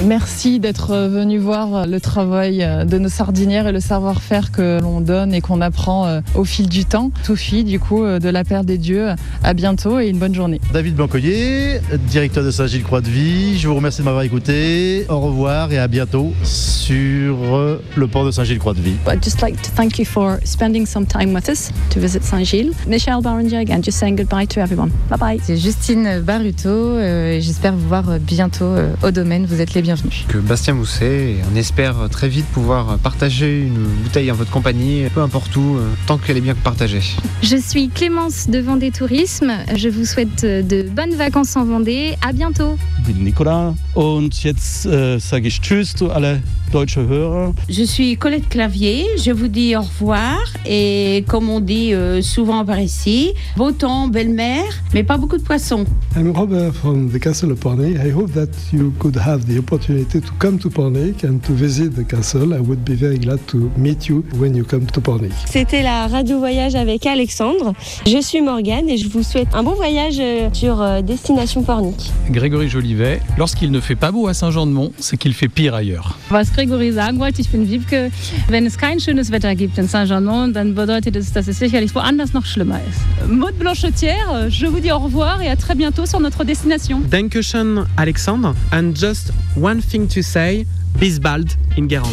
Merci d'être venu voir le travail de nos sardinières et le savoir-faire que l'on donne et qu'on apprend au fil du temps. Sophie, du coup, de la Paire des Dieux, à bientôt et une bonne journée. David Blancoyer, directeur de Saint-Gilles-Croix-de-Vie, je vous remercie de m'avoir écouté. Au revoir et à bientôt sur le port de Saint-Gilles-Croix-de-Vie. I'd just like to thank you for spending some time with us to visit Saint-Gilles. Michelle Barringer again, just saying goodbye to everyone. Bye bye. C'est Justine Baruto et j'espère vous voir bientôt au domaine. Vous êtes les bienvenus. Que Bastien Mousset, et on espère très vite pouvoir partager une bouteille en votre compagnie, peu importe où, tant qu'elle est bien partagée. Je suis Clémence de Vendée Tourisme. Je vous souhaite de bonnes vacances en Vendée. À bientôt. Ich bin Nicolas und jetzt sage ich Tschüss zu alle deutsche Hörer. Je suis Colette Clavier, je vous dis au revoir et comme on dit souvent par ici, beau temps, belle mer, mais pas beaucoup de poissons. I'm Robert from the Castle of Pornic. I hope that you could have the opportunity to come to Pornic and to visit the castle. I would be very glad to meet you when you come to Pornic. C'était la Radio Voyage avec Alexandre. Je suis Morgane et je vous souhaite un bon voyage sur Destination Pornic. Grégory Jolivet, lorsqu'il ne fait pas beau à Saint-Jean-de-Mont, c'est qu'il fait pire ailleurs. Was Grégory sagen wollte, ich bin Wiebke. Wenn es kein schönes Wetter gibt in Saint-Jean-de-Mont, dann bedeutet es, dass es sicherlich woanders noch schlimmer ist. Maud Blanchetière, je vous dis au revoir et à très bientôt sur notre destination. Dankeschön, Alexandre. And just one thing to say, bis bald in Guérande.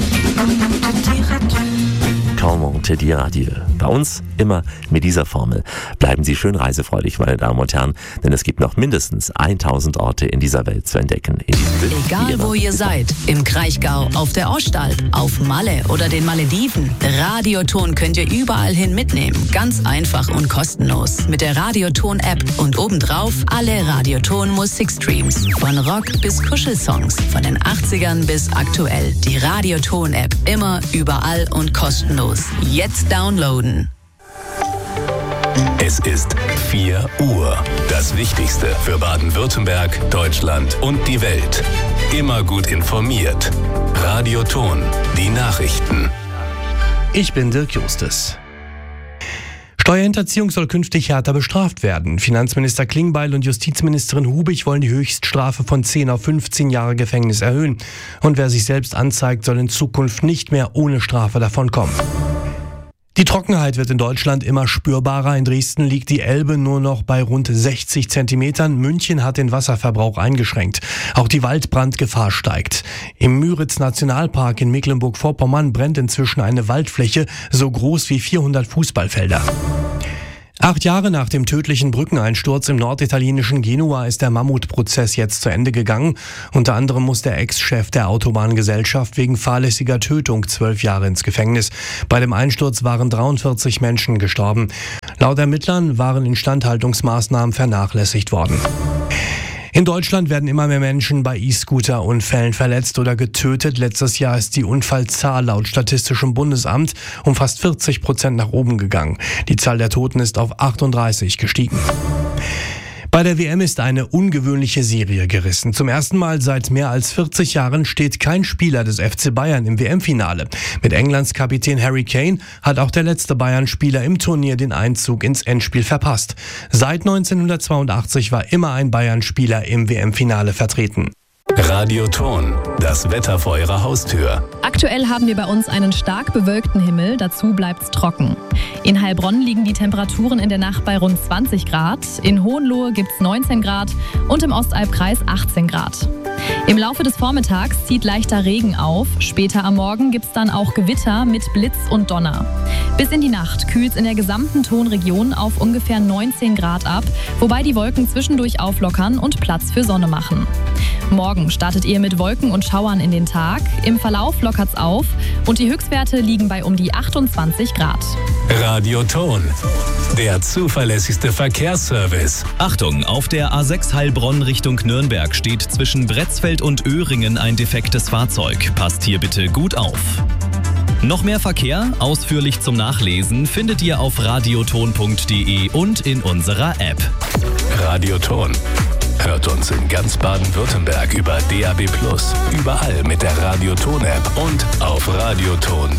Calmont die Radio. Bei uns immer mit dieser Formel. Bleiben Sie schön reisefreudig, meine Damen und Herren, denn es gibt noch mindestens 1000 Orte in dieser Welt zu entdecken. Egal wo ihr seid, im Kraichgau, auf der Ostalb, auf Malle oder den Malediven, Radioton könnt ihr überall hin mitnehmen. Ganz einfach und kostenlos. Mit der Radioton-App und obendrauf alle Radioton-Musikstreams. Von Rock bis Kuschelsongs, von den 80ern bis aktuell. Die Radioton-App immer, überall und kostenlos. Jetzt downloaden. Es ist 4 Uhr. Das Wichtigste für Baden-Württemberg, Deutschland und die Welt. Immer gut informiert. Radioton, die Nachrichten. Ich bin Dirk Justus. Steuerhinterziehung soll künftig härter bestraft werden. Finanzminister Klingbeil und Justizministerin Hubig wollen die Höchststrafe von 10 auf 15 Jahre Gefängnis erhöhen. Und wer sich selbst anzeigt, soll in Zukunft nicht mehr ohne Strafe davonkommen. Die Trockenheit wird in Deutschland immer spürbarer. In Dresden liegt die Elbe nur noch bei rund 60 Zentimetern. München hat den Wasserverbrauch eingeschränkt. Auch die Waldbrandgefahr steigt. Im Müritz-Nationalpark in Mecklenburg-Vorpommern brennt inzwischen eine Waldfläche so groß wie 400 Fußballfelder. 8 Jahre nach dem tödlichen Brückeneinsturz im norditalienischen Genua ist der Mammutprozess jetzt zu Ende gegangen. Unter anderem muss der Ex-Chef der Autobahngesellschaft wegen fahrlässiger Tötung 12 Jahre ins Gefängnis. Bei dem Einsturz waren 43 Menschen gestorben. Laut Ermittlern waren Instandhaltungsmaßnahmen vernachlässigt worden. In Deutschland werden immer mehr Menschen bei E-Scooter-Unfällen verletzt oder getötet. Letztes Jahr ist die Unfallzahl laut Statistischem Bundesamt um fast 40% nach oben gegangen. Die Zahl der Toten ist auf 38 gestiegen. Bei der WM ist eine ungewöhnliche Serie gerissen. Zum ersten Mal seit mehr als 40 Jahren steht kein Spieler des FC Bayern im WM-Finale. Mit Englands Kapitän Harry Kane hat auch der letzte Bayern-Spieler im Turnier den Einzug ins Endspiel verpasst. Seit 1982 war immer ein Bayern-Spieler im WM-Finale vertreten. Radioton, das Wetter vor Ihrer Haustür. Aktuell haben wir bei uns einen stark bewölkten Himmel, dazu bleibt's trocken. In Heilbronn liegen die Temperaturen in der Nacht bei rund 20 Grad, in Hohenlohe gibt's 19 Grad und im Ostalbkreis 18 Grad. Im Laufe des Vormittags zieht leichter Regen auf, später am Morgen gibt's dann auch Gewitter mit Blitz und Donner. Bis in die Nacht kühlt's in der gesamten Tonregion auf ungefähr 19 Grad ab, wobei die Wolken zwischendurch auflockern und Platz für Sonne machen. Morgen startet ihr mit Wolken und Schauern in den Tag. Im Verlauf lockert's auf und die Höchstwerte liegen bei um die 28 Grad. Radioton, der zuverlässigste Verkehrsservice. Achtung, auf der A6 Heilbronn Richtung Nürnberg steht zwischen Bretzfeld und Öhringen ein defektes Fahrzeug. Passt hier bitte gut auf. Noch mehr Verkehr, ausführlich zum Nachlesen, findet ihr auf radioton.de und in unserer App. Radioton. Hört uns in ganz Baden-Württemberg über DAB+, überall mit der Radioton-App und auf radioton.de.